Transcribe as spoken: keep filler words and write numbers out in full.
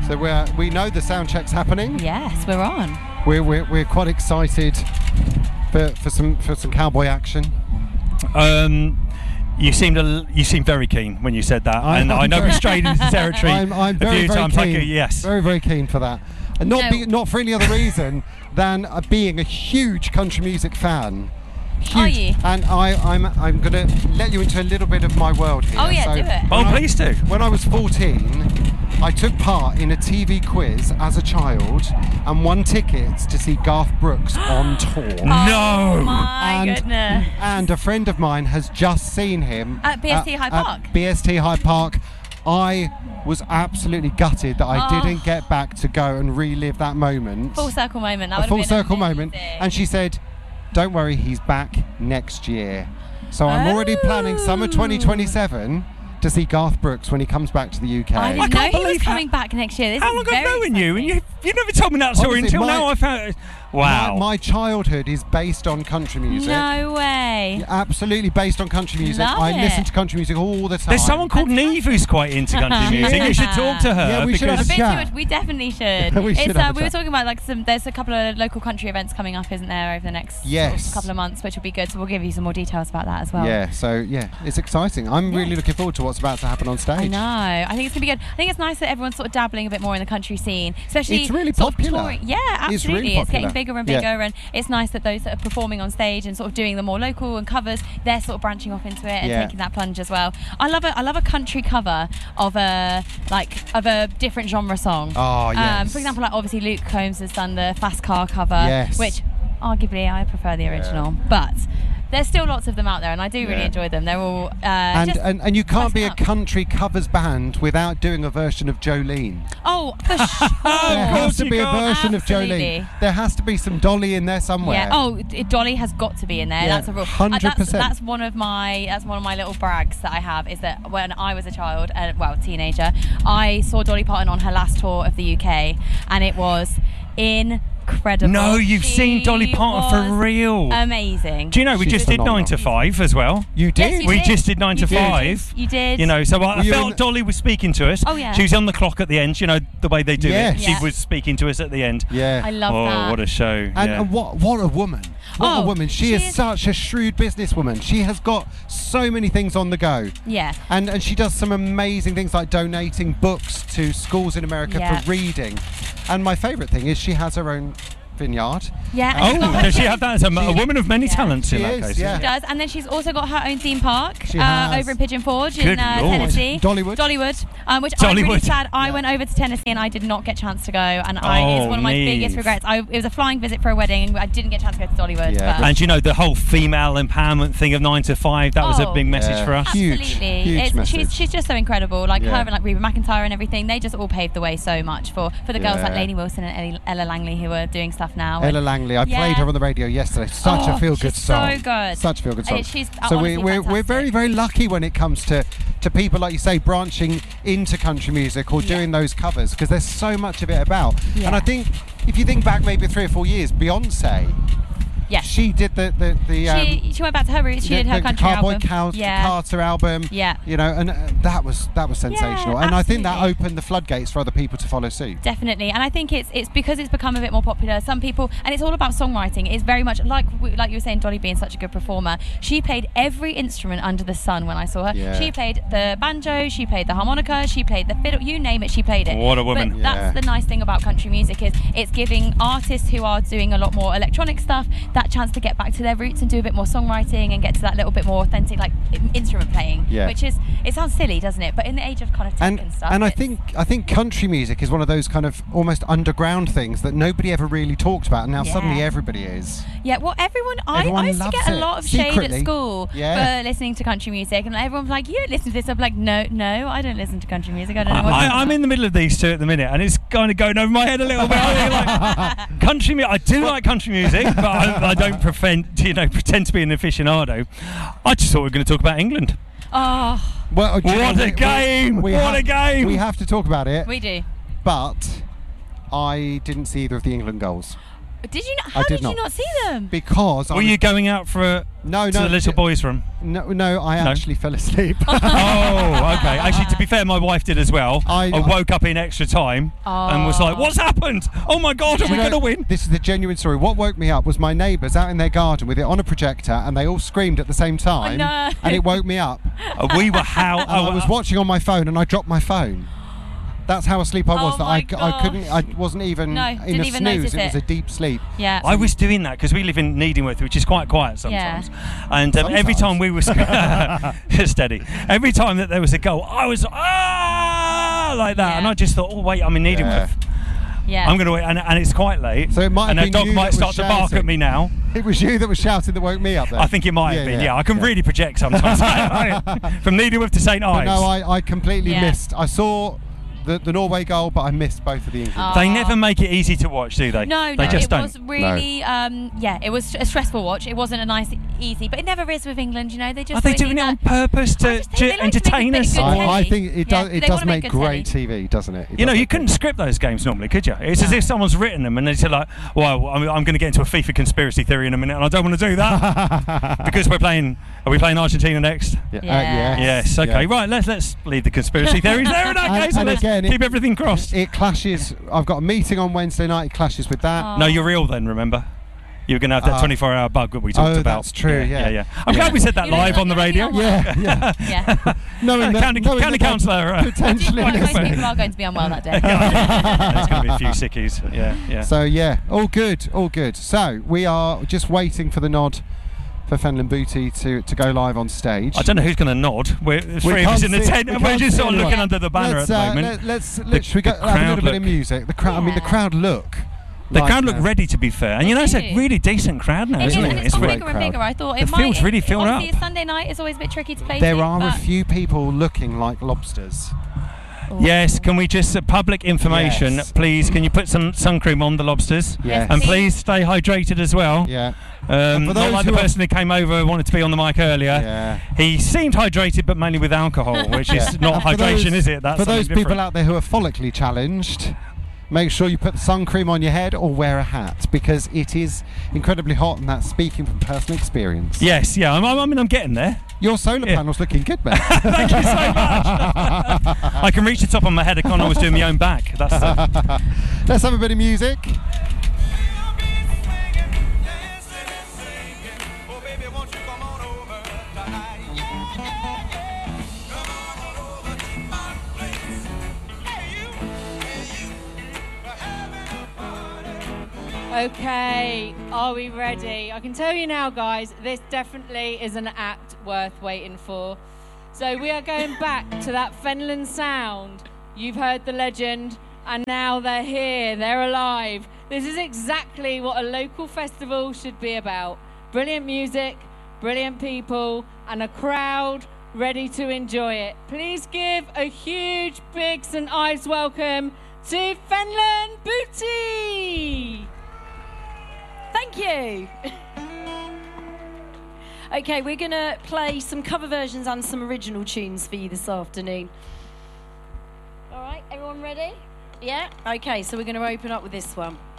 So we're we know the sound check's happening. Yes, we're on. We're we're, we're quite excited for, for some for some cowboy action. Um, you seemed a, you seemed very keen when you said that, I'm, and I'm I know very, we strayed into territory I'm, I'm a very, few very times. keen. Like a, yes, very very keen for that, and not No. be, not for any other reason than uh, being a huge country music fan. Huge. Are you? And I I'm I'm gonna let you into a little bit of my world here. Oh yeah, So do it. Oh, when I- please do. When I was fourteen, I took part in a T V quiz as a child and won tickets to see Garth Brooks on tour. No. Oh my and, goodness. and a friend of mine has just seen him At B S T Hyde at Park? B S T Hyde Park. I was absolutely gutted that I Oh. didn't get back to go and relive that moment. Full circle moment. That a would full have been circle moment. amazing. And she said, "Don't worry, he's back next year." So I'm already planning summer Oh. twenty twenty-seven to see Garth Brooks when he comes back to the U K. I didn't I know can't he was believe how- coming back next year. This How is long very I've known you, and exciting. you you never told me that story Honestly, until my- now. I found. Wow. My, my childhood is based on country music. No way. Absolutely based on country music. Love I listen it. to country music all the time. There's someone called Neve who's quite into country music. You should talk to her. Yeah, we should have because a I've been chat. to it. We definitely should. We should it's, have uh, a we were chat. talking about like some. There's a couple of local country events coming up, isn't there, over the next sort of Yes. couple of months, which will be good. So we'll give you some more details about that as well. Yeah, so yeah, it's exciting. I'm Yeah. really looking forward to what's about to happen on stage. I know. I think it's gonna be good. I think it's nice that everyone's sort of dabbling a bit more in the country scene, especially It's really sort of popular. touring. Yeah, It's absolutely. really It's getting popular. bigger and Yeah. bigger, and it's nice that those that are performing on stage and sort of doing the more local and covers, they're sort of branching off into it and Yeah. taking that plunge as well. I love a I love a country cover of a like of a different genre song. Oh, Um, yes. for example, like obviously Luke Combs has done the Fast Car cover, Yes. which arguably I prefer the original, but there's still lots of them out there, and I do really Yeah. enjoy them. They're all uh, And, just and and you can't be a spice it up. country covers band without doing a version of Jolene. Oh, for sure. There has course to you be a can't. version Absolutely. of Jolene. There has to be some Dolly in there somewhere. Yeah. Oh, d- Dolly has got to be in there. Yeah, that's a rule. Uh, one hundred percent. That's, that's one of my that's one of my little brags that I have is that when I was a child, uh, well, teenager, I saw Dolly Parton on her last tour of the U K, and it was incredible. No, you've She seen Dolly Parton for was real. Amazing. Do you know we She's just did phenomenal. nine to five as well? You did? Yes, you we did. just did nine You to did. five. You did. You know, so I, I Were you felt in- Dolly was speaking to us. Oh, yeah. She was on the clock at the end. You know the way they do Yes. it. She Yeah. was speaking to us at the end. Yeah. I love oh, that. what a show! And, yeah. and what what a woman. What Oh, a woman. She, she is, is- such a shrewd businesswoman. She has got so many things on the go. Yeah. And and she does some amazing things like donating books to schools in America Yeah. for reading. And my favourite thing is she has her own vineyard. Yeah. and Oh, she's got her does she own- have that as a, a woman of many Yeah. talents in She that is, case? yeah. She does, and then she's also got her own theme park She uh, has. over in Pigeon Forge Good in uh, Lord. Tennessee. Dollywood. Dollywood, um, which I'm really Dollywood. sad. I Yeah. went over to Tennessee and I did not get a chance to go, and I, Oh, it's one of my Neve. biggest regrets. I, it was a flying visit for a wedding, and I didn't get a chance to go to Dollywood. Yeah, but And you know the whole female empowerment thing of nine to five. That was a Oh. big message Yeah. for us. Huge, absolutely, huge it's, message. she's she's just so incredible. Like Yeah. her and like Reba McEntire and everything, they just all paved the way so much for for the girls Yeah. like Lainey Wilson and Ellie, Ella Langley who are doing stuff now. Ella And- Langley. I Yeah. played her on the radio yesterday. Such Oh, a feel-good she's so song. good. Such a feel-good song. Uh, she's so we, honestly we're, we're fantastic. very, very lucky when it comes to, to people, like you say, branching into country music or Yeah. doing those covers, because there's so much of it about. Yeah. And I think if you think back maybe three or four years, Beyonce, Yeah. she did the... the, the um, She, she went back to her roots. She the, did her the country Cowboy album. Cow- yeah. Carter album. Yeah. You know, and uh, that was that was sensational. Yeah, and I think that absolutely. opened the floodgates for other people to follow suit. Definitely, and I think it's it's because it's become a bit more popular. Some people, and it's all about songwriting. It's very much like like you were saying, Dolly being such a good performer. She played every instrument under the sun when I saw her. Yeah. She played the banjo, she played the harmonica, she played the fiddle. You name it, she played it. What a woman. But Yeah. that's the nice thing about country music is it's giving artists who are doing a lot more electronic stuff that chance to get back to their roots and do a bit more songwriting and get to that little bit more authentic like i- instrument playing. Yeah. Which is it sounds silly, doesn't it? But in the age of kind of tech And and, stuff. and I it's- think I think country music is one of those kind of almost underground things that nobody ever really talked about, and now Yeah. suddenly everybody is. Yeah, well, everyone, Everyone I, I used to loves get a it. lot of shade Secretly. at school Yeah. for listening to country music, and everyone's like, "You don't listen to this." I'm like, "No, no, I don't listen to country music. I don't know what." I, I'm in the middle of these two at the minute, and it's kind of going over my head a little bit. I like, country music. I do like country music, but I, I don't pretend, you know, pretend to be an aficionado. I just thought we were going to talk about England. Oh, Well, do you What know, a we- game! we What have- a game! We have to talk about it, we do. but I didn't see either of the England goals. Did you not? How I did, did you not. not see them? Because I Were was- you going out for a, no, to no, the little d- boys' room? No, no, I No? actually fell asleep. Oh, okay. Actually, to be fair, my wife did as well. I- I, woke up in extra time and was like, Oh. "What's happened? Oh my God, are we You know, going to win?" This is the genuine story. What woke me up was my neighbours out in their garden with it on a projector, and they all screamed at the same time, no. and it woke me up. Uh, we were how And I was watching on my phone, and I dropped my phone. That's how asleep I was. Oh that my I, I couldn't. I wasn't even No, in didn't a even snooze. notice It was it. a deep sleep. Yeah. I was doing that because we live in Needingworth, which is quite quiet sometimes. And um, every Sometimes. time we were steady, every time that there was a goal, I was ah like that, Yeah. and I just thought, oh wait, I'm in Needingworth. yeah. I'm going to wait, and, and it's quite late. So it might and have a been dog you might that was start to bark at shouting. me now. It was you that was shouting that woke me up. Then. I think it might have been. Yeah, I can really project sometimes. From Needingworth to Saint But Ives. no, I, I completely Yeah. missed. I saw the, the Norway goal, but I missed both of the England. Oh. They never make it easy to watch, do they? No, they no, just it don't. was really, um, yeah, it was a stressful watch. It wasn't a nice, easy, but it never is with England. You know, they just Are they put in doing it on that- purpose I to, just think to they like to make entertain a bit us? good or- telly. I, I think it Yeah, does. they It does wanna make make good great telly. T V, doesn't it? It You know, does you make couldn't great- script those games normally, could you? It's as No. if someone's written them and they say like, well, I'm, I'm going to get into a FIFA conspiracy theory in a minute, and I don't want to do that because we're playing. Are we playing Argentina next? Yeah. Uh, Yeah. Yes. Okay. Yeah. Right. Let's let's leave the conspiracy theories there in that And- case. and let's again, it- keep everything crossed. It clashes. I've got a meeting on Wednesday night. It clashes with that. Oh. No, you're real then. Remember, you were going to have that Uh, twenty-four hour bug that we talked oh, about. that's true, yeah. yeah, yeah. I'm Yeah. glad we said that You know, live on the you're radio. only on Yeah, yeah. Yeah. Knowing that, County, knowing county that councillor. uh, potentially. Well, most listen. people are going to be unwell that day. There's going to be a few sickies. Yeah, yeah. So yeah, all good, all good. So we are just waiting for the nod for Fenlon Booty to, to go live on stage. I don't know who's going to nod. We're there's We three of us can't in the see- tent, we and we're can't just see sort of anyone. looking under the banner let's, at the uh, moment. Let, let's, let's should we go, the have a crowd little bit of look- music. The crowd. I mean, the Yeah. crowd look. The like, crowd look uh, ready, to be fair, and you know it's a do. really decent crowd now, It is, isn't and it? it's got great bigger and crowd. bigger. I thought The it might. field's really filled obviously, up. it's Sunday night. It's always a bit tricky to play. There to, are a but- few people looking like lobsters. Yes, can we just uh, public information, Yes. please? Can you put some sun cream on the lobsters? Yes. And Please. please stay hydrated as well. Yeah. Um, for not those like the who are- person who came over and wanted to be on the mic earlier. Yeah. He seemed hydrated, but mainly with alcohol, which Yeah. is not And for hydration, those- is it? That's for those something people different. out there who are follically challenged, make sure you put the sun cream on your head or wear a hat because it is incredibly hot, and that's speaking from personal experience. Yes, yeah. I'm, I'm- I mean, I'm getting there. Your solar Yeah. panel's looking good, mate. Thank you so much. I can reach the top of my head. I can't always do my own back. That's the, Let's have a bit of music. Okay, are we ready? I can tell you now, guys, this definitely is an act worth waiting for. So we are going back to that Fenlon sound. You've heard the legend, and now they're here, they're alive. This is exactly what a local festival should be about. Brilliant music, brilliant people, and a crowd ready to enjoy it. Please give a huge, big Saint Ives welcome to Fenlon Booty! Thank you. Okay, we're going to play some cover versions and some original tunes for you this afternoon. All right, everyone ready? Yeah? Okay, so we're going to open up with this one.